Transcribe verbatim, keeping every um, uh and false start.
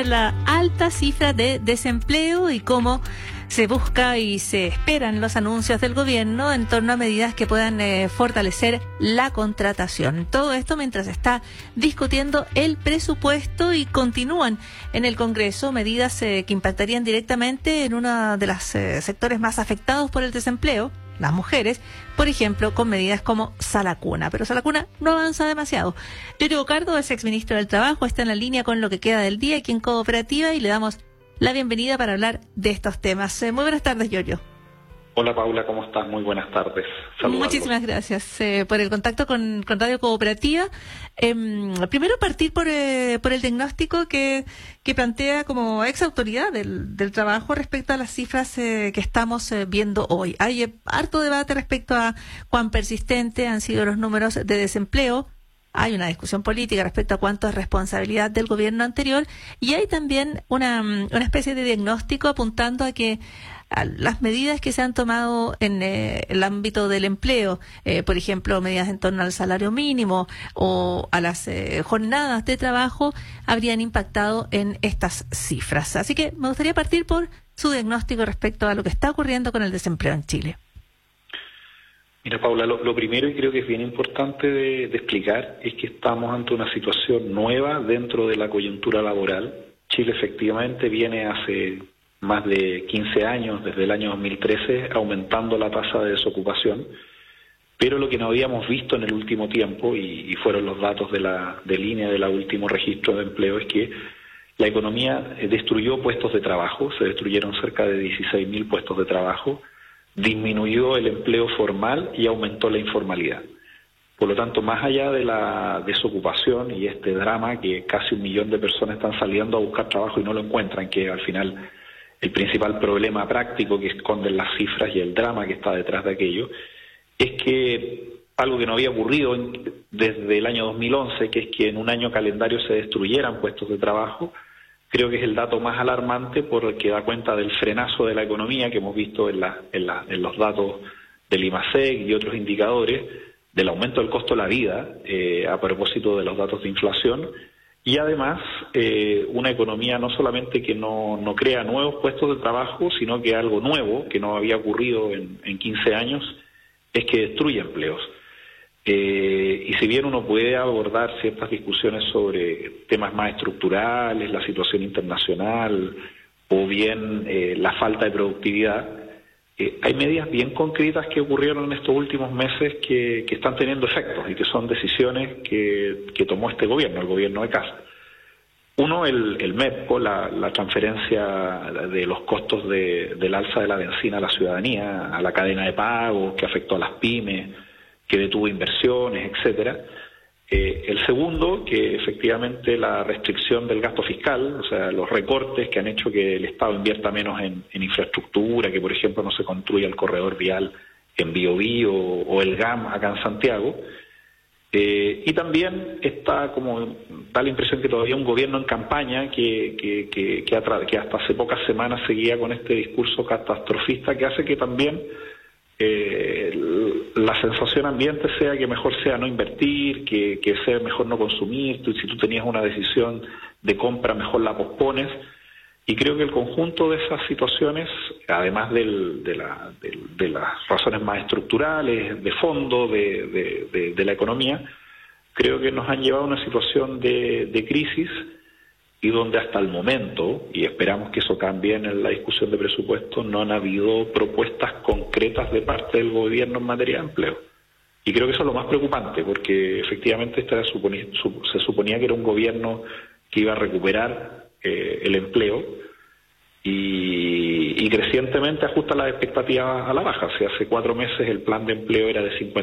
la alta cifra de desempleo y cómo se busca y se esperan los anuncios del gobierno en torno a medidas que puedan eh, fortalecer la contratación. Todo esto mientras está discutiendo el presupuesto y continúan en el Congreso medidas eh, que impactarían directamente en uno de los eh, sectores más afectados por el desempleo, las mujeres, por ejemplo, con medidas como Salacuna. Pero Salacuna no avanza demasiado. Giorgio Bocardo es exministro del Trabajo, está en la línea con lo que queda del día aquí en Cooperativa y le damos la bienvenida para hablar de estos temas. Eh, muy buenas tardes, Giorgio. Hola, Paula, ¿cómo estás? Muy buenas tardes. Saludarlos. Muchísimas gracias eh, por el contacto con, con Radio Cooperativa. Eh, primero partir por, eh, por el diagnóstico que, que plantea como ex autoridad del, del trabajo respecto a las cifras eh, que estamos eh, viendo hoy. Hay eh, harto debate respecto a cuán persistentes han sido los números de desempleo. Hay una discusión política respecto a cuánto es responsabilidad del gobierno anterior y hay también una, una especie de diagnóstico apuntando a que a las medidas que se han tomado en eh, el ámbito del empleo, eh, por ejemplo, medidas en torno al salario mínimo o a las eh, jornadas de trabajo, habrían impactado en estas cifras. Así que me gustaría partir por su diagnóstico respecto a lo que está ocurriendo con el desempleo en Chile. Mira, Paula, lo, lo primero y creo que es bien importante de, de explicar es que estamos ante una situación nueva dentro de la coyuntura laboral. Chile efectivamente viene hace más de quince años, desde el año dos mil trece, aumentando la tasa de desocupación, pero lo que no habíamos visto en el último tiempo, y, y fueron los datos de la de línea del último registro de empleo, es que la economía destruyó puestos de trabajo, se destruyeron cerca de dieciséis mil puestos de trabajo, disminuyó el empleo formal y aumentó la informalidad. Por lo tanto, más allá de la desocupación y este drama que casi un millón de personas están saliendo a buscar trabajo y no lo encuentran, que al final el principal problema práctico que esconden las cifras y el drama que está detrás de aquello, es que algo que no había ocurrido en, desde el año dos mil once, que es que en un año calendario se destruyeran puestos de trabajo, creo que es el dato más alarmante porque da cuenta del frenazo de la economía que hemos visto en, la, en, la, en los datos del IMASEC y otros indicadores, del aumento del costo de la vida, eh, a propósito de los datos de inflación, y además eh, una economía no solamente que no, no crea nuevos puestos de trabajo, sino que algo nuevo, que no había ocurrido en, en quince años, es que destruye empleos. Eh, y si bien uno puede abordar ciertas discusiones sobre temas más estructurales, la situación internacional o bien eh, la falta de productividad, eh, hay medidas bien concretas que ocurrieron en estos últimos meses que, que están teniendo efectos y que son decisiones que, que tomó este gobierno, el gobierno de Kast. Uno, el, el MEPCO, la, la transferencia de los costos de, del alza de la benzina a la ciudadanía, a la cadena de pagos que afectó a las pymes, que detuvo inversiones, etcétera. Eh, el segundo, que efectivamente la restricción del gasto fiscal, o sea, los recortes que han hecho que el Estado invierta menos en, en infraestructura, que por ejemplo no se construya el corredor vial en Biobío o el G A M acá en Santiago. Eh, y también está como, da la impresión que todavía un gobierno en campaña que, que, que, que, atra- que hasta hace pocas semanas seguía con este discurso catastrofista que hace que también Eh, la sensación ambiente sea que mejor sea no invertir, que, que sea mejor no consumir. Tú, si tú tenías una decisión de compra, mejor la pospones. Y creo que el conjunto de esas situaciones, además del, de, la, de, de las razones más estructurales, de fondo de, de, de, de la economía, creo que nos han llevado a una situación de, de crisis y donde hasta el momento, y esperamos que eso cambie en la discusión de presupuesto, no han habido propuestas concretas de parte del gobierno en materia de empleo. Y creo que eso es lo más preocupante, porque efectivamente esta suponi- su- se suponía que era un gobierno que iba a recuperar eh, el empleo y, y crecientemente ajusta las expectativas a la baja. O sea, hace cuatro meses el plan de empleo era de cincuenta